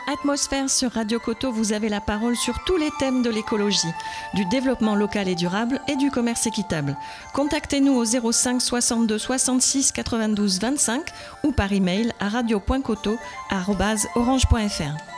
Atmosphère sur Radio Coteau, vous avez la parole sur tous les thèmes de l'écologie, du développement local et durable et du commerce équitable. Contactez-nous au 05 62 66 92 25 ou par email à radio.coteau@orange.fr.